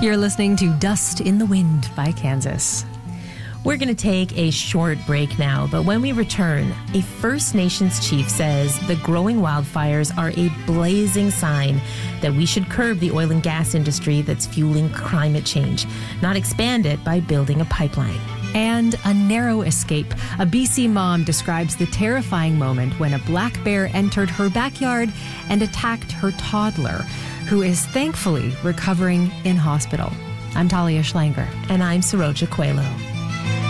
You're listening to Dust in the Wind by Kansas. We're going to take a short break now, but when we return, a First Nations chief says the growing wildfires are a blazing sign that we should curb the oil and gas industry that's fueling climate change, not expand it by building a pipeline. And a narrow escape. A BC mom describes the terrifying moment when a black bear entered her backyard and attacked her toddler, who is thankfully recovering in hospital. I'm Talia Schlanger. And I'm Saroja Coelho.